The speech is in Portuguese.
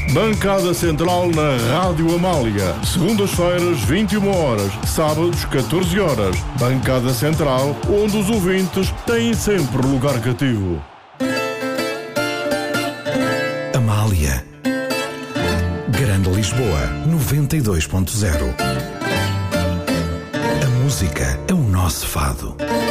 Bancada Central na Rádio Amália. Segundas-feiras, 21 horas. Sábados, 14 horas. Bancada Central, onde os ouvintes têm sempre lugar cativo. Amália. Grande Lisboa, 92.0. A música é o nosso fado.